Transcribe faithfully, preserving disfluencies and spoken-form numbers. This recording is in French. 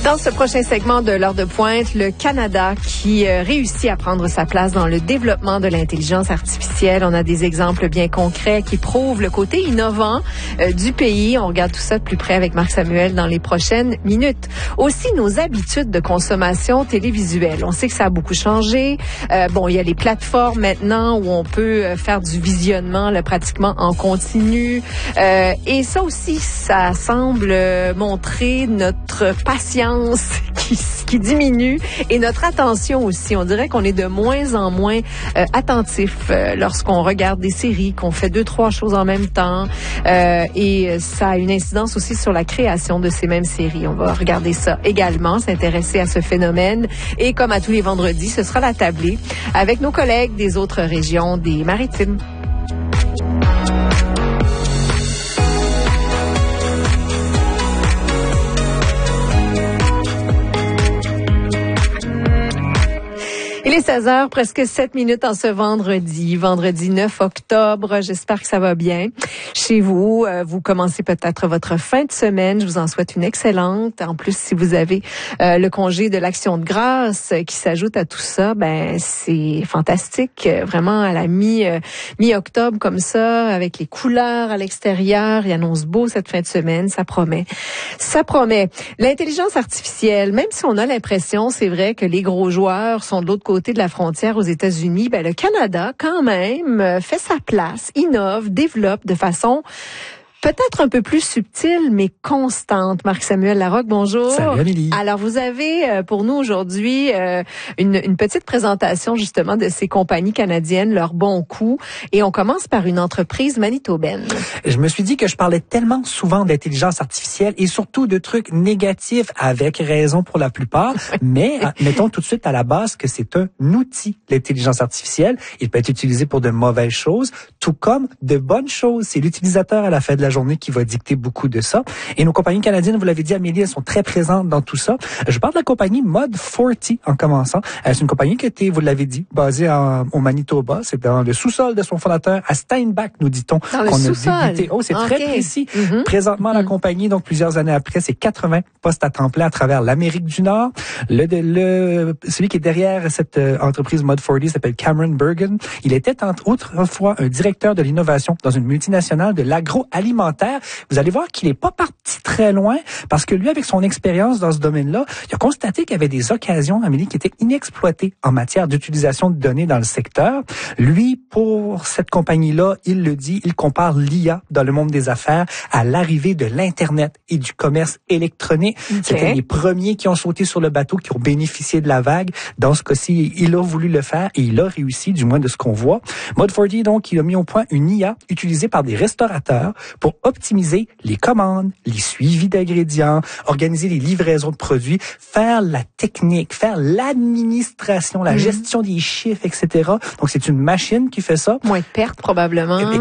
Dans ce prochain segment de l'heure de pointe, le Canada qui euh, réussit à prendre sa place dans le développement de l'intelligence artificielle. On a des exemples bien concrets qui prouvent le côté innovant euh, du pays. On regarde tout ça de plus près avec Marc Samuel dans les prochaines minutes. Aussi, nos habitudes de consommation télévisuelle. On sait que ça a beaucoup changé. Euh, bon, il y a les plateformes maintenant où on peut faire du visionnement là, pratiquement en continu. Euh, et ça aussi, ça semble montrer notre patience Qui, qui diminue et notre attention aussi. On dirait qu'on est de moins en moins euh, attentif euh, lorsqu'on regarde des séries, qu'on fait deux, trois choses en même temps. Euh, et ça a une incidence aussi sur la création de ces mêmes séries. On va regarder ça également, s'intéresser à ce phénomène. Et comme à tous les vendredis, ce sera la tablée avec nos collègues des autres régions des Maritimes. Il est seize heures, presque sept minutes en ce vendredi, vendredi neuf octobre. J'espère que ça va bien chez vous. Euh, vous commencez peut-être votre fin de semaine. Je vous en souhaite une excellente. En plus, si vous avez euh, le congé de l'Action de grâce qui s'ajoute à tout ça, ben c'est fantastique. Vraiment à la mi euh, mi-octobre comme ça, avec les couleurs à l'extérieur. Il annonce beau cette fin de semaine. Ça promet. Ça promet. L'intelligence artificielle, même si on a l'impression, c'est vrai que les gros joueurs sont de l'autre côté de la frontière aux États-Unis, ben le Canada, quand même, fait sa place, innove, développe de façon peut-être un peu plus subtile, mais constante. Marc-Samuel Larocque, bonjour. Salut Amélie. Alors, vous avez pour nous aujourd'hui euh, une, une petite présentation justement de ces compagnies canadiennes, leurs bons coups. Et on commence par une entreprise manitobaine. Je me suis dit que je parlais tellement souvent d'intelligence artificielle et surtout de trucs négatifs, avec raison pour la plupart. Mais mettons tout de suite à la base que c'est un outil, l'intelligence artificielle. Il peut être utilisé pour de mauvaises choses, tout comme de bonnes choses. C'est l'utilisateur à la fin de la journée qui va dicter beaucoup de ça. Et nos compagnies canadiennes, vous l'avez dit, Amélie, elles sont très présentes dans tout ça. Je parle de la compagnie Mod quarante en commençant. C'est une compagnie qui était, vous l'avez dit, basée en, au Manitoba. C'est dans le sous-sol de son fondateur à Steinbach, nous dit-on. Dans le sous-sol? Oh, c'est okay. Très précis. Mm-hmm. Présentement, la mm-hmm. compagnie, donc plusieurs années après, c'est quatre-vingts postes à temps plein à travers l'Amérique du Nord. Le, le, celui qui est derrière cette euh, entreprise Mod quarante s'appelle Cameron Bergen. Il était entre autres fois un directeur de l'innovation dans une multinationale de l'agroalimentaire. Vous allez voir qu'il n'est pas parti très loin parce que lui, avec son expérience dans ce domaine-là, il a constaté qu'il y avait des occasions, Amélie, qui étaient inexploitées en matière d'utilisation de données dans le secteur. Lui, pour cette compagnie-là, il le dit, il compare l'I A dans le monde des affaires à l'arrivée de l'Internet et du commerce électronique. Okay. C'était les premiers qui ont sauté sur le bateau, qui ont bénéficié de la vague. Dans ce cas-ci, il a voulu le faire et il a réussi, du moins de ce qu'on voit. Mod quarante, donc, il a mis au point une I A utilisée par des restaurateurs pour optimiser les commandes, les suivis d'ingrédients, organiser les livraisons de produits, faire la technique, faire l'administration, la mmh. gestion des chiffres, et cetera. Donc, c'est une machine qui fait ça. Moins de pertes, probablement. Et, et